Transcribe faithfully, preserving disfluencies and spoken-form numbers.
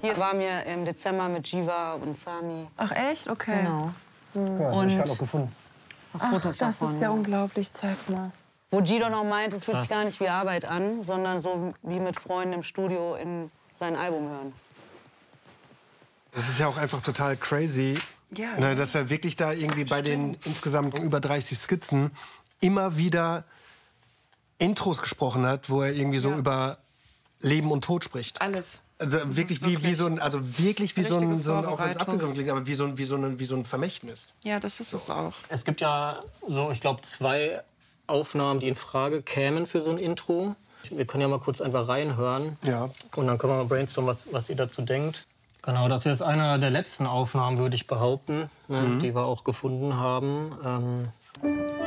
Hier waren wir im Dezember mit Jiva und Sami. Ach echt? Okay. Genau. Ja, das habe ich gerade noch gefunden. Das Ach, Fotos das davon, ist ja unglaublich. Zeig mal. Wo Gido noch meint, es fühlt sich Krass. gar nicht wie Arbeit an, sondern so wie mit Freunden im Studio in sein Album hören. Es ist ja auch einfach total crazy, Ja, ne, ja. dass er wirklich da irgendwie bei den insgesamt über dreißig Skizzen immer wieder Intros gesprochen hat, wo er irgendwie so Ja. über Leben und Tod spricht. Alles. Also wirklich, ist wie, wie wirklich so ein, also wirklich wie so ein, richtige so ein auch wenn es Vorbereitung. abgegriffen klingt, aber wie so ein, wie so ein, wie so ein Vermächtnis. Ja, das ist es auch. Es gibt ja so, ich glaube, zwei Aufnahmen, die in Frage kämen für so ein Intro. Wir können ja mal kurz einfach reinhören. Ja. Und dann können wir mal brainstormen, was, was ihr dazu denkt. Genau, das ist jetzt einer der letzten Aufnahmen, würde ich behaupten, ne, die wir auch gefunden haben. Ähm